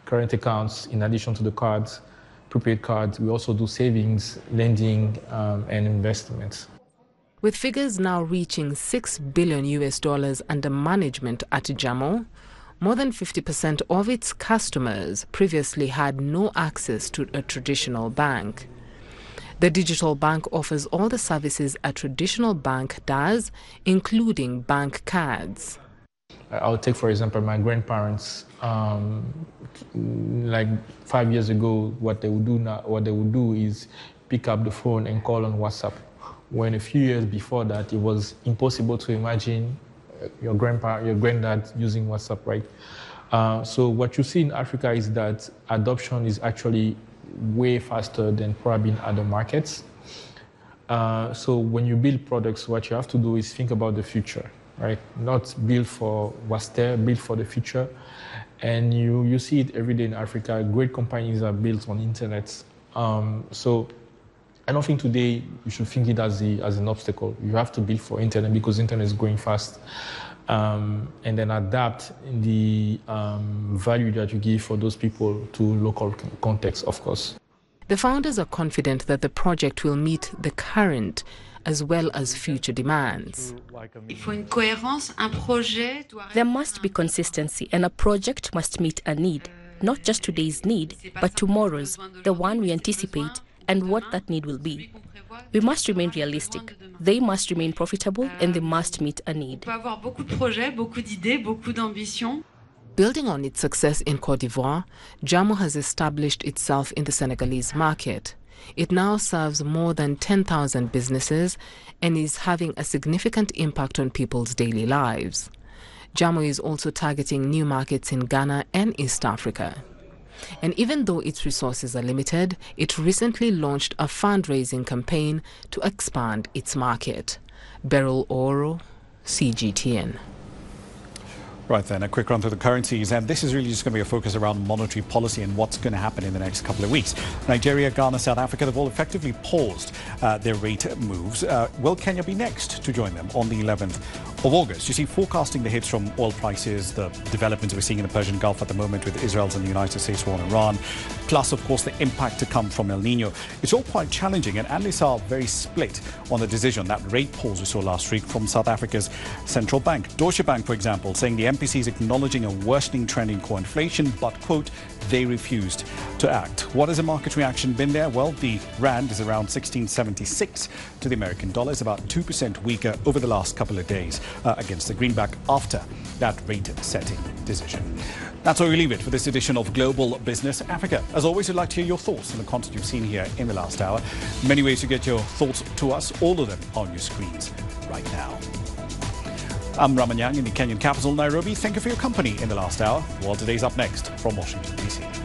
current accounts in addition to the cards, prepaid cards. We also do savings, lending, and investments. With figures now reaching $6 billion under management at Jamo, more than 50% of its customers previously had no access to a traditional bank. The digital bank offers all the services a traditional bank does, including bank cards. I'll take, for example, my grandparents. Like 5 years ago, what they would do is pick up the phone and call on WhatsApp. When a few years before that, it was impossible to imagine your granddad using WhatsApp, right? So what you see in Africa is that adoption is actually way faster than probably in other markets. So when you build products, what you have to do is think about the future, right? Not build for what's there, build for the future. And you see it every day in Africa. Great companies are built on internet. So I don't think today you should think it as an obstacle. You have to build for internet because internet is growing fast. And then adapt the value that you give for those people to local context, of course. The founders are confident that the project will meet the current as well as future demands. There must be consistency, and a project must meet a need, not just today's need, but tomorrow's, the one we anticipate, and what that need will be. We must remain realistic. They must remain profitable, and they must meet a need. Building on its success in Côte d'Ivoire, Jamo has established itself in the Senegalese market. It now serves more than 10,000 businesses and is having a significant impact on people's daily lives. Jamo is also targeting new markets in Ghana and East Africa. And even though its resources are limited, it recently launched a fundraising campaign to expand its market. Beryl Oro, CGTN. Right then, a quick run through the currencies, and this is really just going to be a focus around monetary policy and what's going to happen in the next couple of weeks. Nigeria, Ghana, South Africa, they've all effectively paused their rate moves. Will Kenya be next to join them on the 11th of August? You see, forecasting the hits from oil prices, the developments we're seeing in the Persian Gulf at the moment with Israel's and the United States war on Iran, plus, of course, the impact to come from El Nino. It's all quite challenging, and analysts are very split on the decision, that rate pause we saw last week from South Africa's central bank. Deutsche Bank, for example, saying the MPC is acknowledging a worsening trend in core inflation, but, quote, they refused to act. What has the market reaction been there? Well, the rand is around 16.76 to the American dollar. It's about 2% weaker over the last couple of days against the greenback after that rate-setting decision. That's where we leave it for this edition of Global Business Africa. As always, we'd like to hear your thoughts on the content you've seen here in the last hour. Many ways to get your thoughts to us, all of them on your screens right now. I'm Raman Yang in the Kenyan capital, Nairobi. Thank you for your company in the last hour. World Today's up next from Washington, D.C.